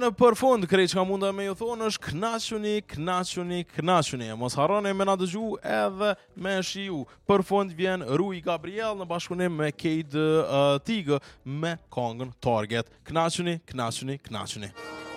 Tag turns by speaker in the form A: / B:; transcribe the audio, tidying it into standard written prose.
A: në përfund, krejt që ka munda me ju thonë është knaquni. Mos harroni me na dëgju edhe me shiu. Përfund vjen Rui Gabriel në bashkëpunim me Kate Tigë me këngën Target. Knaquni.